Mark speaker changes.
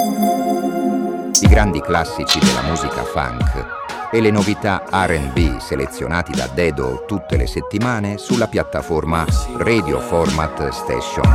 Speaker 1: I grandi classici della musica funk e le novità R&B selezionati da Dedo tutte le settimane sulla piattaforma Radio Format Station.